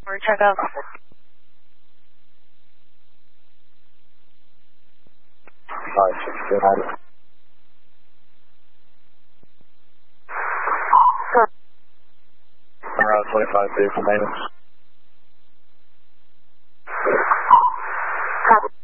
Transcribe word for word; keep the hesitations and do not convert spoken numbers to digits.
Or check out. Alright, sixteen hundred. Around twenty-five vehicle maintenance. Copy.